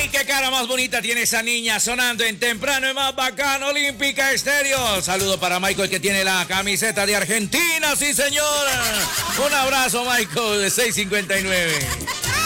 ¡Ay, qué cara más bonita tiene esa niña! Sonando en temprano y más bacano, Olímpica Estéreo. Saludo para Michael, que tiene la camiseta de Argentina, sí señora. Un abrazo, Michael, de 659.